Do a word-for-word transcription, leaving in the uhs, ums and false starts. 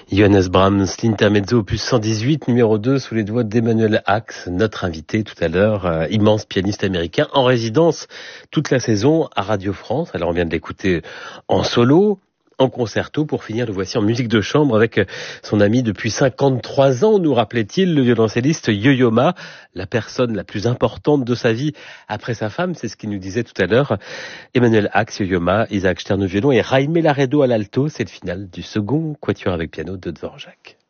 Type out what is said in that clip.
Johannes Brahms, l'intermezzo opus cent dix-huit, numéro deux, sous les doigts d'Emmanuel Ax, notre invité tout à l'heure, euh, immense pianiste américain, en résidence toute la saison à Radio France. Alors on vient de l'écouter en solo, en concerto, pour finir le voici en musique de chambre avec son ami depuis cinquante-trois ans, nous rappelait-il, le violoncelliste Yo-Yo Ma, la personne la plus importante de sa vie après sa femme, c'est ce qu'il nous disait tout à l'heure. Emmanuel Ax, Yo-Yo Ma, Isaac Stern au violon et Jaime Laredo à l'alto, c'est le final du second quatuor avec piano de Dvorak.